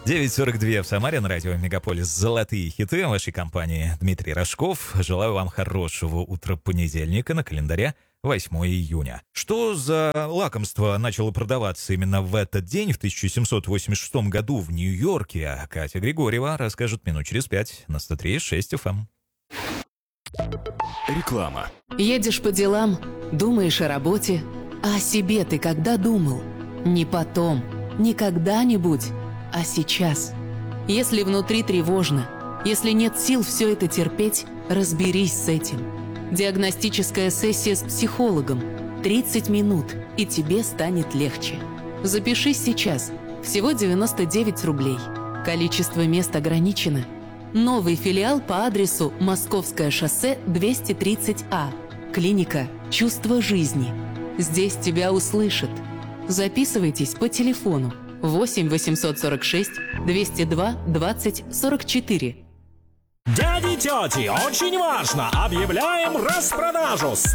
9:42 в Самаре на радио Мегаполис. Золотые хиты вашей компании. Дмитрий Рожков. Желаю вам хорошего утра понедельника, на календаре 8 июня. Что за лакомство начало продаваться именно в этот день, в 1786 году в Нью-Йорке? Катя Григорьева расскажет минут через 5 на 103.6 FM. Реклама. Едешь по делам, думаешь о работе, а о себе ты когда думал? Не потом, не когда-нибудь, а сейчас. Если внутри тревожно, если нет сил все это терпеть, разберись с этим. Диагностическая сессия с психологом. 30 минут, и тебе станет легче. Запишись сейчас. Всего 99 рублей. Количество мест ограничено. Новый филиал по адресу Московское шоссе 230А. Клиника «Чувство жизни». Здесь тебя услышат. Записывайтесь по телефону 8 846 202 20 44. Дяди, тети, очень важно! Объявляем распродажу!